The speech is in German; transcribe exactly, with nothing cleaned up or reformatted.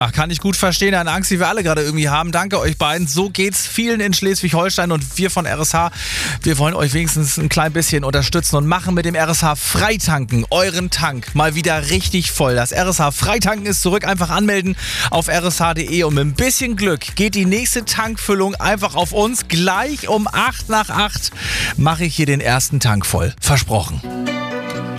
Ach, kann ich gut verstehen. Eine Angst, die wir alle gerade irgendwie haben. Danke euch beiden. So geht's vielen in Schleswig-Holstein und wir von R S H, wir wollen euch wenigstens ein klein bisschen unterstützen und machen mit dem R S H Freitanken euren Tank mal wieder richtig voll. Das R S H Freitanken ist zurück. Einfach anmelden auf r s h punkt d e und mit ein bisschen Glück geht die nächste Tankfüllung einfach auf uns. Gleich um acht nach acht mache ich hier den ersten Tank voll. Versprochen.